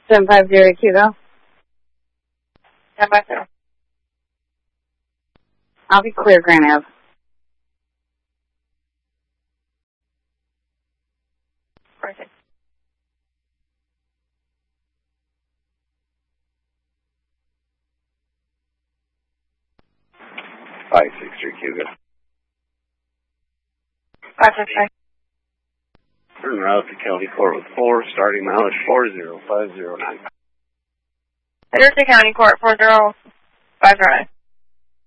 750 Hugo. 750. I'll be clear, Grand Ave. Perfect. Five 6 Hugo. 555. Turn route to County Court with 4, starting mileage 40509. Header to County Court 40509.